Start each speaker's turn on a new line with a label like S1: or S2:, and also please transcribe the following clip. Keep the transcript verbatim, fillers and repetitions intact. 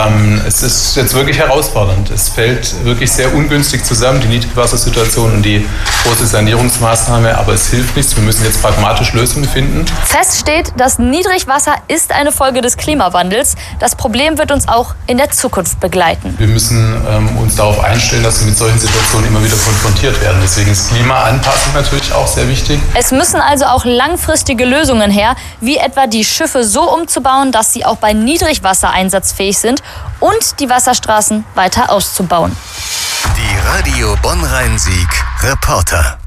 S1: ähm, es ist jetzt wirklich herausfordernd. Es fällt wirklich sehr ungünstig zusammen, die Niedrigwassersituation und die große Sanierungsmaßnahme. Aber es hilft nichts. Wir müssen jetzt pragmatisch Lösungen finden.
S2: Fest steht, das Niedrigwasser ist eine Folge des Klimawandels. Das Problem wird uns auch in der Zukunft begleiten.
S1: Wir müssen ähm, uns darauf einstellen, dass wir mit solchen Situationen immer wieder konfrontiert werden. Deswegen ist Klimaanpassung natürlich auch sehr wichtig.
S2: Es müssen also auch langfristige Lösungen her, wie etwa die Schiffe so umzubauen, dass sie auch bei Niedrigwasser einsatzfähig sind und die Wasserstraßen weiter auszubauen.
S3: Die Radio Bonn-Rhein-Sieg Reporter.